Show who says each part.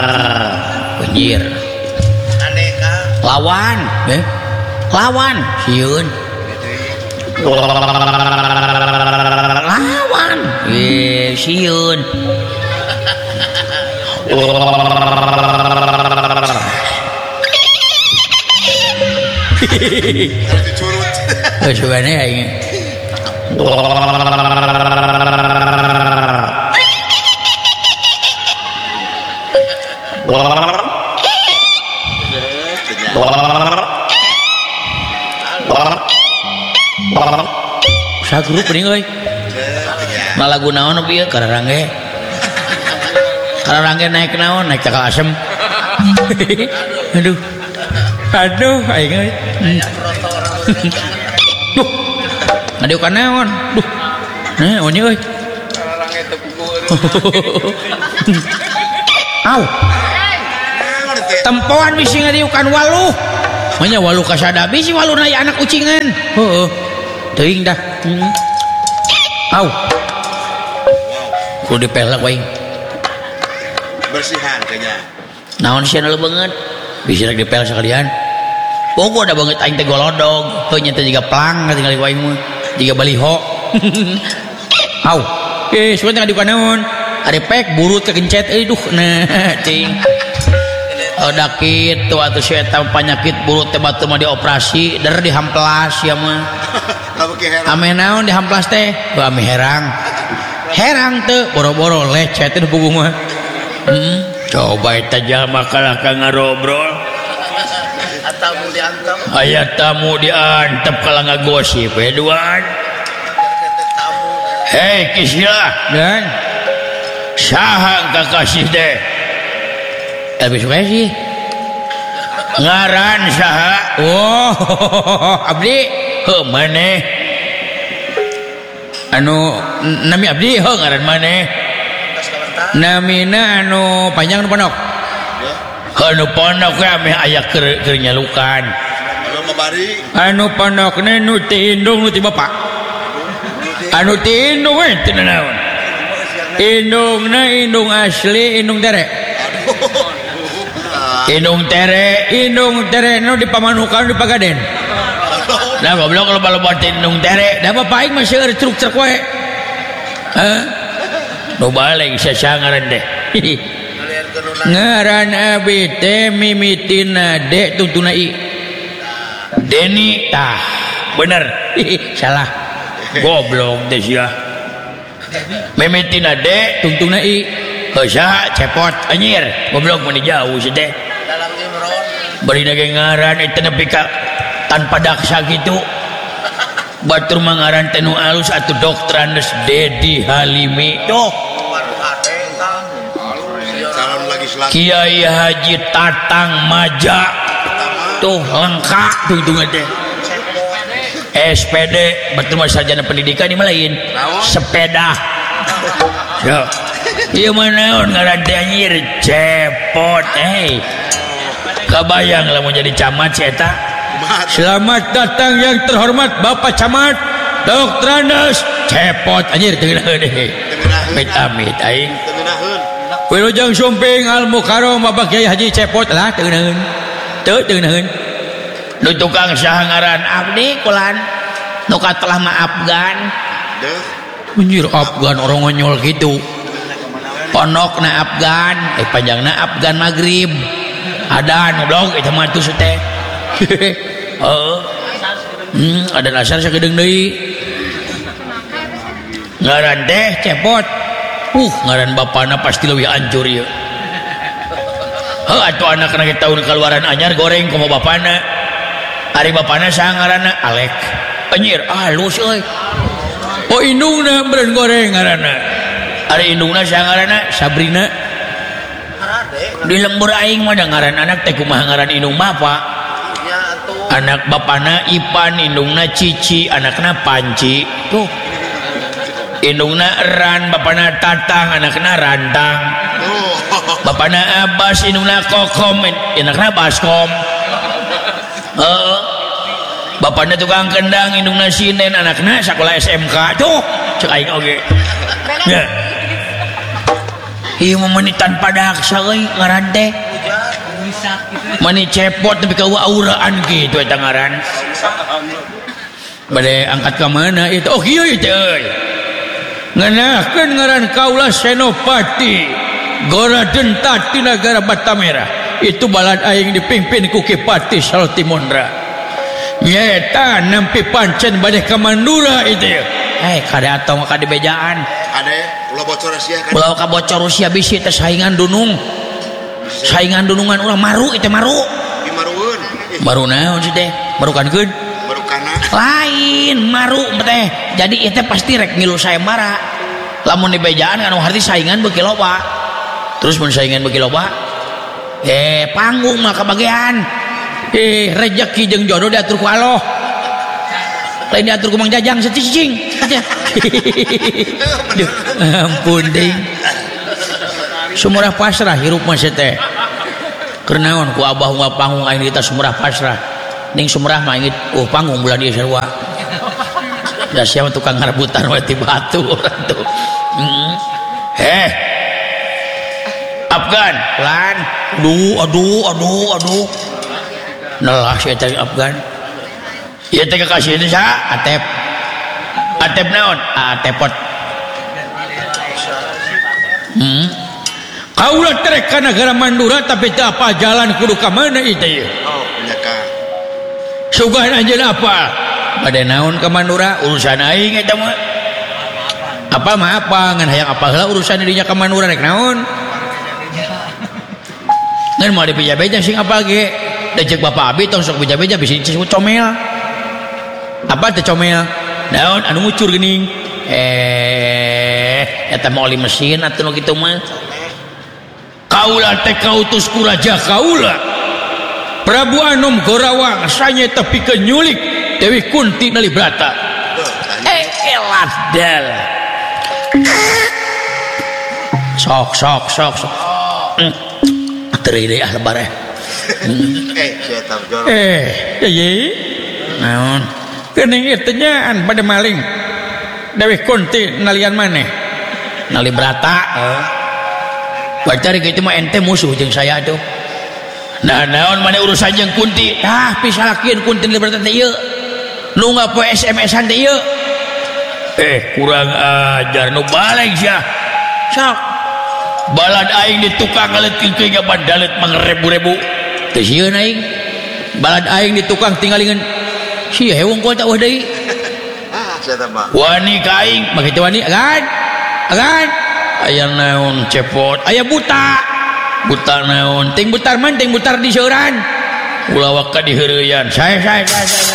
Speaker 1: Anjir.
Speaker 2: Aneka.
Speaker 1: Lawan, lawan, sieun. Lawan, sieun. Sebenarnya ini. Sagrup nih euy. Lagu naon ieu kararangge. Kararangge naik naon? Naik cakal asem. Aduh. Aduh aing euy. Duh. Aduh kan naon? Duh. Nah, onye euy.
Speaker 2: Kararangge teu puguh.
Speaker 1: Au. Tempoan bisi ngadiukan waluh. Manya waluh kasada bisi waluh aya anak ucingan. Heeh. Teuing dah. Au. Kudu dipelek we.
Speaker 2: Bersihan kayaknya.
Speaker 1: Naon sieun leubeungeut? Bisi rek dipel sakalian. Pogo da banget aing teh golodog. Heuh nya teh jiga plang tinggal ku aing mah. Jiga baliho. Au. Sugan teh ngadiukan naon? Ari pek burut kegencet euy duh. Nah, cing. Oda kitu atuh si eta panyakit burut teh batu mah dioperasi, der dihamplas ya mah. Ame naon dihamplas teh? Heuh ame herang. Herang teu boro-boro lecet teh puguh mah. Coba eta jalma kalah ka ngarobrol.
Speaker 2: Atamu diantep.
Speaker 1: Aya tamu diantep kalah ngagosip we duan. Hei Kisya, dan saha kakasih teh? Habis we sih. Ngaran saha? Oh, abdi heuh maneh. Anu nami abdi heuh ngaran maneh. Namina anu panjang anu pondok. Anu pondok we ame aya keur nyalukan.
Speaker 2: Anu mabari.
Speaker 1: Anu pondokna nu ti indung nu ti bapak. Anu ti indung we teu naon. Indungna indung asli indung tere. Indung tere nu di Pamanukan di Pagaden. Nah goblok loba-loba indung tere. Da bapak aing mah seueur truk-truk we. Heh. Nu balik sasa ngaran deh. Ngaran abi teh mimitina de tuntuna i. Deni tah. Bener. Salah. Goblok teh sia. Mimitina de tuntuna i. Heusa cepot anjir. Goblok mun jauh sih teh.
Speaker 2: Dalam Imron.
Speaker 1: Bari ge ngaran eta nepi ka tanpa daksa gitu. Batur mangaran teh nu alus atuh Dokter Andes Dedi Halimi. Doh. Kiai Haji Tatang Maja tuh lengkap tungtung teh. SPD betul mah sarjana pendidikan ini lain sepeda. Yo. Ieu mah naon ngaran teh anjir cepot kabayang lamun jadi camat si eta. Selamat datang yang terhormat Bapak Camat Dokter Andes cepot anjir teu deh. Amit aing. Wilujeng Sumping Al Mukarram Bapak Kiai Haji Cepot lah teu neueun. Teu neueun. Nu tukang saha ngaran abdi kulan nu katelah mah Afgan. Anjir Afgan orang ngonyol gitu. Pondokna Afgan, panjangna Afgan Maghrib. Adan goblok eta mah tuh teh. Heeh. Adan asar sakedeung deui. Ngaran teh Cepot. Ngaran bapana pasti lebih hancur ya. Atuh anakna ge tahun keluaran anyar goreng komo bapana. Ari bapana saha ngaranna? Alek. Anjir halus euy. Oh indungna beureun goreng ngaranna. Ari indungna saha ngaranna? Sabrina. Di lembur aing mah da ngaran anak teh kumaha ngaran indung bapak? Anak bapana Ipan, indungna Cici, anakna Panci. Tuh. Indungna Ran, bapana Tatang, anakna Rantang. Bapana Abbas, indungna Kokom, anakna Baskom. Bapana tukang kendang, indungna Sinen, anakna sekolah SMK. Tuh, cek aing oge. Ya. ieu mah meni tanpa daksa euy ngaran teh meni cepot tapi ka auraan kitu eta ngaran bade angkat ka mana itu oh kieu teh euy ngeunahkeun ngaran kaula Senopati Goraden Tati Nagara Batamera itu balad aing dipimpin ku Kipati Saltimondra nyata nampi pancen bade ka Mandura itu kada atong ka dibejaan
Speaker 2: ade ulah bocor sia kan
Speaker 1: ulah ka bocor sia bisi teh saingan dunung saingan dunungan ulah maru itu maru
Speaker 2: dimarueun
Speaker 1: maru naon sih teh marukankeun
Speaker 2: marukana
Speaker 1: lain maru teh jadi ieu teh pasti rek ngilu sayembara lamun dibejaan anu harti saingan beuki loba terus mun saingan beuki loba panggung mah kabagean rezeki jeung jodoh diatur ku Allah lain diatur ku Mang Jajang cicing ampun ding sumurah pasrah hirup mah teh keur naon ku abah unggal panggung aing kita sumurah pasrah ning sumurah mah ingit panggung bulan ieu sarua da sia tukang ngarebutan we ti batu urang tuh Afgan lan aduh nalah sia teh Afgan ieu teh kakasih teh sa atep naon atepot kaula trek ka nagara Mandura tapi teu apa jalan kudu ka mana ieu teh
Speaker 2: oh nyaka
Speaker 1: sugah anjeun apa bade naon ka Mandura urusan aing eta mah apa mah apa ngan hayang apa heula urusan dinya ka Mandura rek naon ngan mau dibeja-beja sing apa ge da ceuk bapak abi tong sok beja-beja bisi disebut comel apa teh comel naon anu ngucur geuning eta mah oli mesin atuh nu kitu mah kaula teh kautus ku raja kaula Prabu Anom Gorawang sanyeta pikeun nyulik Dewi Kunti Nalibrata eladal sok teri deui lebar
Speaker 2: sia tang jor
Speaker 1: ye naon geuning ieu teh nyaan bade maling Dewi Kunti nalian maneh Nalibrata bacari kitu mah ente musuh jeung saya tuh nah naon maneh urusan jeung Kunti pisalakeun Kunti Nalibrata teh ieu nu ngapoe SMS-an teh ieu kurang ajar nu balik sia sok balad aing di tukang ngaleutkeun ke nya bandalet mangrebu-rebu teu sieun aing balad aing di tukang tinggalingan sia hewong kota wah deui
Speaker 2: sia teh mah
Speaker 1: wani ka aing makitu wani agan aya naon cepot aya buta naon ting butar man ting butar di seuran ulah waka di heureuyan sae